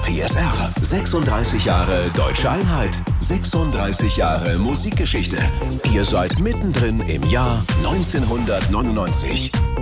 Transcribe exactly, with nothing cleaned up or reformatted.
T S R. sechsunddreißig Jahre Deutsche Einheit. sechsunddreißig Jahre Musikgeschichte. Ihr seid mittendrin im Jahr neunzehnhundertneunundneunzig.